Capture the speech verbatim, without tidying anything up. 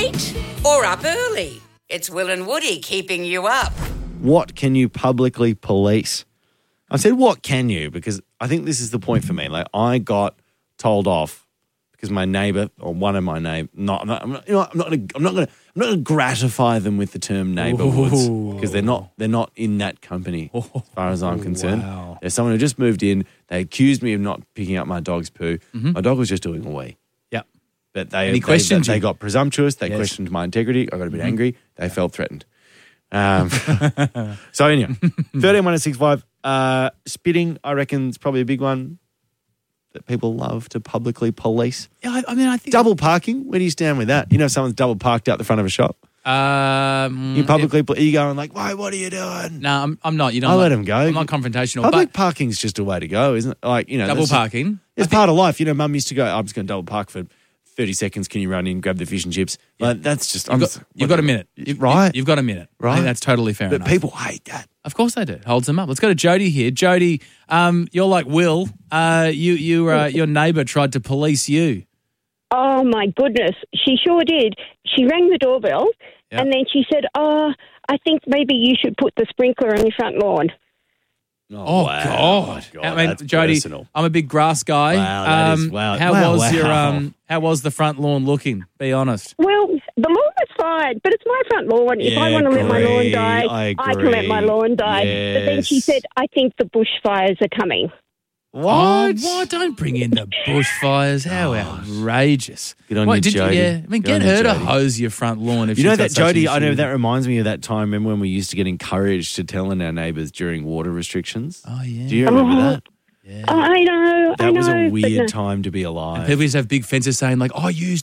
late or up early? It's Will and Woody keeping you up. What can you publicly police? I said, what can you? Because I think this is the point for me. Like, I got told off because my neighbour or one of my neighbours, not, I'm not, I'm not, you know, what, I'm not going to, I'm not going to, I'm not going to gratify them with the term neighbourhoods because they're not, they're not in that company as far as I'm concerned. Wow. There's someone who just moved in. They accused me of not picking up my dog's poo. Mm-hmm. My dog was just doing a wee. Yep. But they, And he they, questioned they, they you. got presumptuous. They Yes. questioned my integrity. I got a bit mm-hmm. angry. They felt threatened. Um, so anyway, thirteen one six five. Uh, spitting, I reckon, is probably a big one that people love to publicly police. Yeah, I, I mean, I think Double parking. Where do you stand with that? You know, if someone's double parked out the front of a shop. Um, You publicly, pl- you going like, "Why? What are you doing?" No, I'm, I'm not. You know, I'll I'm let not- him go. I'm not confrontational. Public but parking's just a way to go, isn't it? Like, you know, double that's- parking. It's part of life. You know, Mum used to go, I'm just going to double park for thirty seconds. Can you run in, grab the fish and chips? Yeah. Like, that's just... You've, I'm got, just- you've got a minute. You- You've, right. You've got a minute. I Right. think that's totally fair But enough. people hate that. Of course they do. Holds them up. Let's go to Jody here. Jody, um, you're like Will. Uh, you, you, uh, your neighbour tried to police you. Oh, my goodness. She sure did. She rang the doorbell Yep. and then she said, oh, I think maybe you should put the sprinkler on your front lawn. Oh, wow. God. God, I mean, that's Jody, personal. I'm a big grass guy. Wow, that is- um, wow. How Wow, was your wow. um? How was the front lawn looking? Be honest. Well, the lawn was fine, but it's my front lawn. If I Yeah, want to let my lawn agree. die, I can let my agree. lawn die. But then she Yes. said, I think the bushfires are coming. What? Oh, why don't bring in the bushfires? How outrageous! Good on Why you, did Jody. yeah, I mean, Good get on you, her to Jody. hose your front lawn. If You know she's got that, such an Jody, I know issue. that reminds me of that time, remember when we used to get encouraged to tell on our neighbours during water restrictions? Oh yeah. Do you remember Oh, that? Yeah. I know, I That know. was a but weird no. time to be alive. People used to have big fences saying like, "I use